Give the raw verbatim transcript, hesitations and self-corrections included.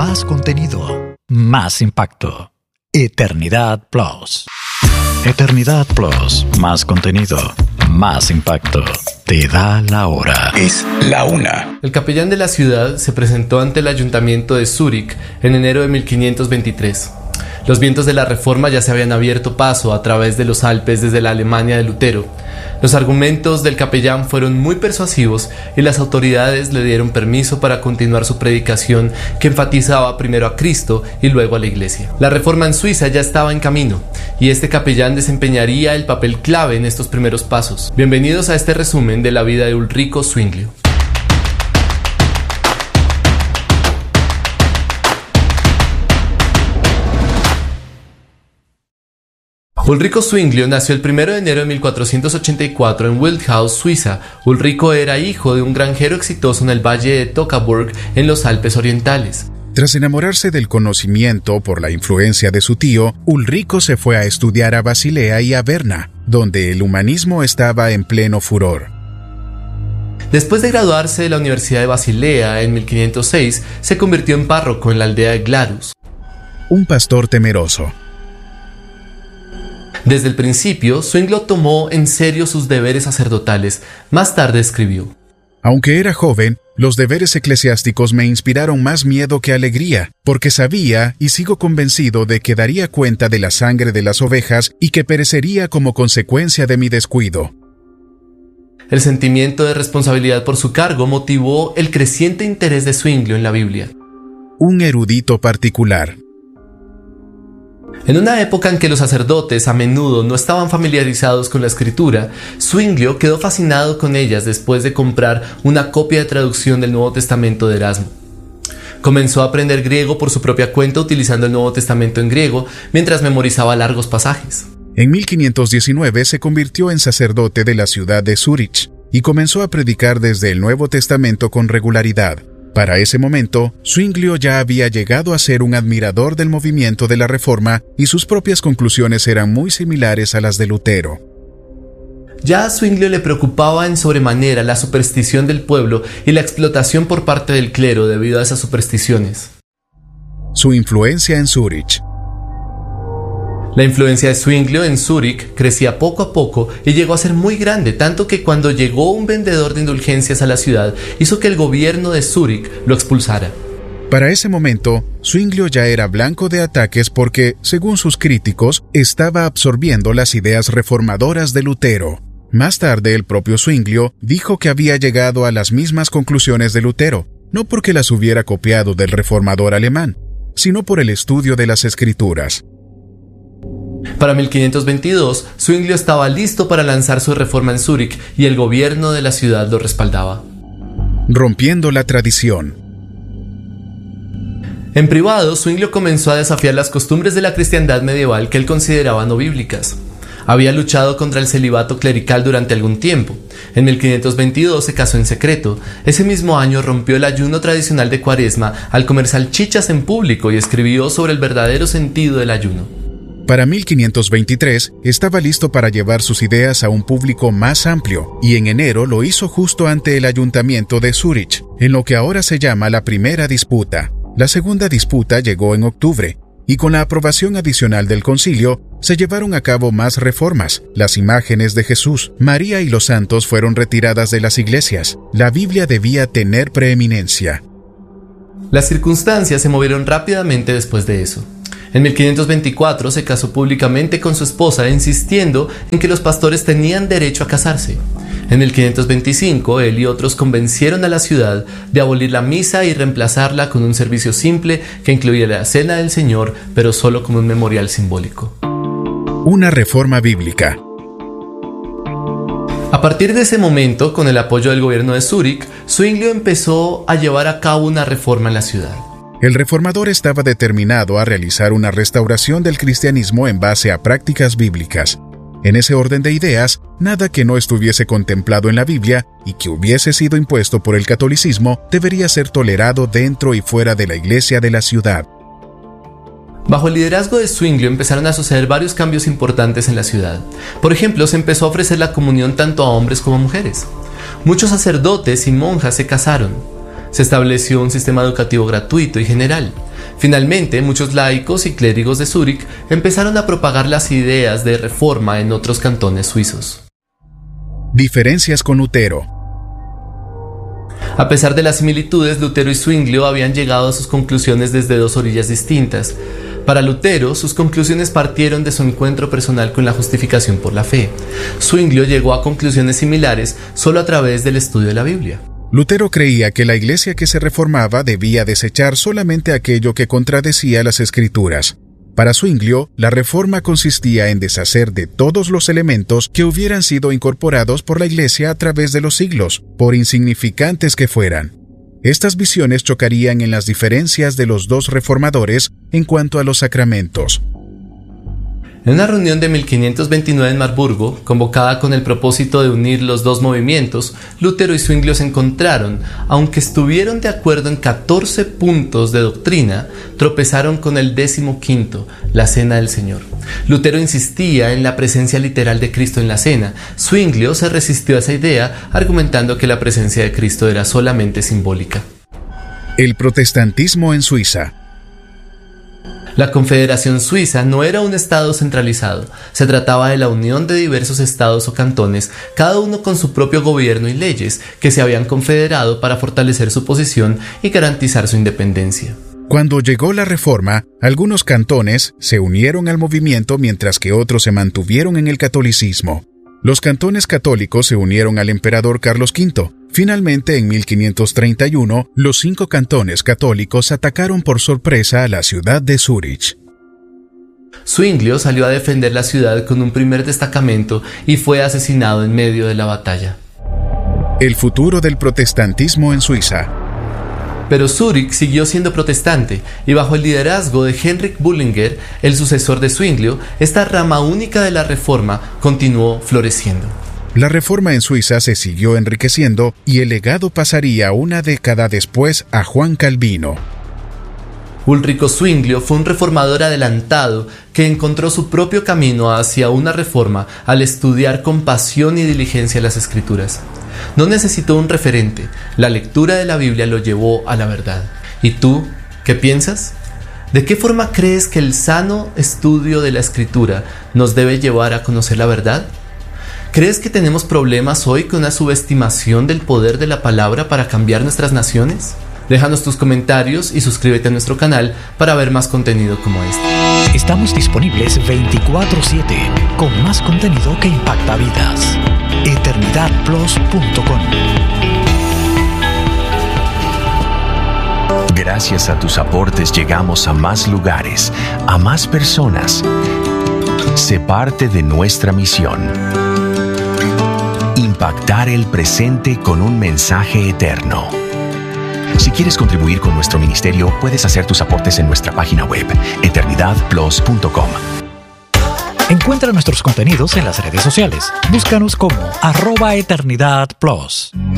Más contenido, más impacto. Eternidad Plus. Eternidad Plus, más contenido, más impacto. Te da la hora. Es la una. El capellán de la ciudad se presentó ante el ayuntamiento de Zúrich en enero de mil quinientos veintitrés. Los vientos de la Reforma ya se habían abierto paso a través de los Alpes desde la Alemania de Lutero. Los argumentos del capellán fueron muy persuasivos y las autoridades le dieron permiso para continuar su predicación, que enfatizaba primero a Cristo y luego a la Iglesia. La Reforma en Suiza ya estaba en camino y este capellán desempeñaría el papel clave en estos primeros pasos. Bienvenidos a este resumen de la vida de Ulrico Zwinglio. Ulrico Zwinglio nació el primero de enero de mil cuatrocientos ochenta y cuatro en Wildhaus, Suiza. Ulrico era hijo de un granjero exitoso en el valle de Teutoburg, en los Alpes orientales. Tras enamorarse del conocimiento por la influencia de su tío, Ulrico se fue a estudiar a Basilea y a Berna, donde el humanismo estaba en pleno furor. Después de graduarse de la Universidad de Basilea en mil quinientos seis, se convirtió en párroco en la aldea de Glarus. Un pastor temeroso. Desde el principio, Zwinglio tomó en serio sus deberes sacerdotales. Más tarde escribió: Aunque era joven, los deberes eclesiásticos me inspiraron más miedo que alegría, porque sabía y sigo convencido de que daría cuenta de la sangre de las ovejas y que perecería como consecuencia de mi descuido. El sentimiento de responsabilidad por su cargo motivó el creciente interés de Zwinglio en la Biblia. Un erudito particular. En una época en que los sacerdotes a menudo no estaban familiarizados con la escritura, Zwinglio quedó fascinado con ellas después de comprar una copia de traducción del Nuevo Testamento de Erasmo. Comenzó a aprender griego por su propia cuenta utilizando el Nuevo Testamento en griego mientras memorizaba largos pasajes. En mil quinientos diecinueve se convirtió en sacerdote de la ciudad de Zúrich y comenzó a predicar desde el Nuevo Testamento con regularidad. Para ese momento, Zwinglio ya había llegado a ser un admirador del movimiento de la Reforma y sus propias conclusiones eran muy similares a las de Lutero. Ya a Zwinglio le preocupaba en sobremanera la superstición del pueblo y la explotación por parte del clero debido a esas supersticiones. Su influencia en Zúrich. La influencia de Zwinglio en Zúrich crecía poco a poco y llegó a ser muy grande, tanto que cuando llegó un vendedor de indulgencias a la ciudad, hizo que el gobierno de Zúrich lo expulsara. Para ese momento, Zwinglio ya era blanco de ataques porque, según sus críticos, estaba absorbiendo las ideas reformadoras de Lutero. Más tarde, el propio Zwinglio dijo que había llegado a las mismas conclusiones de Lutero, no porque las hubiera copiado del reformador alemán, sino por el estudio de las Escrituras. Para mil quinientos veintidós, Zwinglio estaba listo para lanzar su reforma en Zúrich y el gobierno de la ciudad lo respaldaba. Rompiendo la tradición. En privado, Zwinglio comenzó a desafiar las costumbres de la cristiandad medieval que él consideraba no bíblicas. Había luchado contra el celibato clerical durante algún tiempo. En mil quinientos veintidós se casó en secreto. Ese mismo año rompió el ayuno tradicional de Cuaresma al comer salchichas en público y escribió sobre el verdadero sentido del ayuno. Para mil quinientos veintitrés estaba listo para llevar sus ideas a un público más amplio y en enero lo hizo justo ante el ayuntamiento de Zúrich, en lo que ahora se llama la primera disputa. La segunda disputa llegó en octubre y con la aprobación adicional del concilio se llevaron a cabo más reformas. Las imágenes de Jesús, María y los santos fueron retiradas de las iglesias. La Biblia debía tener preeminencia. Las circunstancias se movieron rápidamente después de eso. En mil quinientos veinticuatro se casó públicamente con su esposa, insistiendo en que los pastores tenían derecho a casarse. En mil quinientos veinticinco, él y otros convencieron a la ciudad de abolir la misa y reemplazarla con un servicio simple que incluía la Cena del Señor, pero solo como un memorial simbólico. Una reforma bíblica. A partir de ese momento, con el apoyo del gobierno de Zúrich, Zwinglio empezó a llevar a cabo una reforma en la ciudad. El reformador estaba determinado a realizar una restauración del cristianismo en base a prácticas bíblicas. En ese orden de ideas, nada que no estuviese contemplado en la Biblia y que hubiese sido impuesto por el catolicismo debería ser tolerado dentro y fuera de la iglesia de la ciudad. Bajo el liderazgo de Zwinglio empezaron a suceder varios cambios importantes en la ciudad. Por ejemplo, se empezó a ofrecer la comunión tanto a hombres como a mujeres. Muchos sacerdotes y monjas se casaron. Se estableció un sistema educativo gratuito y general. Finalmente, muchos laicos y clérigos de Zúrich empezaron a propagar las ideas de reforma en otros cantones suizos. Diferencias con Lutero. A pesar de las similitudes, Lutero y Zwinglio habían llegado a sus conclusiones desde dos orillas distintas. Para Lutero, sus conclusiones partieron de su encuentro personal con la justificación por la fe. Zwinglio llegó a conclusiones similares solo a través del estudio de la Biblia. Lutero creía que la iglesia que se reformaba debía desechar solamente aquello que contradecía las Escrituras. Para Zwinglio, la reforma consistía en deshacer de todos los elementos que hubieran sido incorporados por la iglesia a través de los siglos, por insignificantes que fueran. Estas visiones chocarían en las diferencias de los dos reformadores en cuanto a los sacramentos. En una reunión de mil quinientos veintinueve en Marburgo, convocada con el propósito de unir los dos movimientos, Lutero y Zwinglio se encontraron. Aunque estuvieron de acuerdo en catorce puntos de doctrina, tropezaron con el décimo quinto, la Cena del Señor. Lutero insistía en la presencia literal de Cristo en la cena. Zwinglio se resistió a esa idea, argumentando que la presencia de Cristo era solamente simbólica. El protestantismo en Suiza. La Confederación Suiza no era un estado centralizado, se trataba de la unión de diversos estados o cantones, cada uno con su propio gobierno y leyes, que se habían confederado para fortalecer su posición y garantizar su independencia. Cuando llegó la Reforma, algunos cantones se unieron al movimiento mientras que otros se mantuvieron en el catolicismo. Los cantones católicos se unieron al emperador Carlos quinto. Finalmente, en mil quinientos treinta y uno, los cinco cantones católicos atacaron por sorpresa a la ciudad de Zúrich. Zwinglio salió a defender la ciudad con un primer destacamento y fue asesinado en medio de la batalla. El futuro del protestantismo en Suiza. Pero Zúrich siguió siendo protestante y bajo el liderazgo de Heinrich Bullinger, el sucesor de Zwinglio, esta rama única de la Reforma continuó floreciendo. La Reforma en Suiza se siguió enriqueciendo y el legado pasaría una década después a Juan Calvino. Ulrico Zwinglio fue un reformador adelantado que encontró su propio camino hacia una reforma al estudiar con pasión y diligencia las Escrituras. No necesitó un referente, la lectura de la Biblia lo llevó a la verdad. ¿Y tú, qué piensas? ¿De qué forma crees que el sano estudio de la Escritura nos debe llevar a conocer la verdad? ¿Crees que tenemos problemas hoy con una subestimación del poder de la palabra para cambiar nuestras naciones? Déjanos tus comentarios y suscríbete a nuestro canal para ver más contenido como este. Estamos disponibles veinticuatro siete con más contenido que impacta vidas. eternidad plus punto com. Gracias a tus aportes llegamos a más lugares, a más personas. Sé parte de nuestra misión. Impactar el presente con un mensaje eterno. Si quieres contribuir con nuestro ministerio, puedes hacer tus aportes en nuestra página web, eternidad plus punto com. Encuentra nuestros contenidos en las redes sociales. Búscanos como arroba eternidad plus.